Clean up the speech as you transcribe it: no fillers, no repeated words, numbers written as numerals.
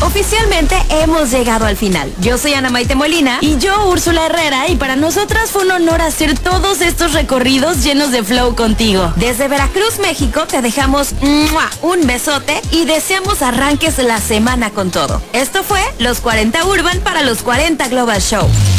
Oficialmente hemos llegado al final. Yo soy Ana Maite Molina y yo, Úrsula Herrera, y para nosotras fue un honor hacer todos estos recorridos llenos de flow contigo. Desde Veracruz, México, te dejamos un besote y deseamos arranques la semana con todo. Esto fue Los 40 Urban para los 40 Global Show.